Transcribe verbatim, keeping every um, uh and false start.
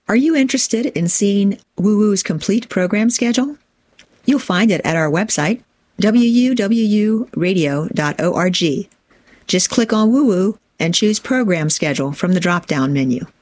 Are you interested in seeing Woo Woo's complete program schedule? You'll find it at our website, w u w u radio dot org. Just click on Woo Woo and choose Program Schedule from the drop-down menu.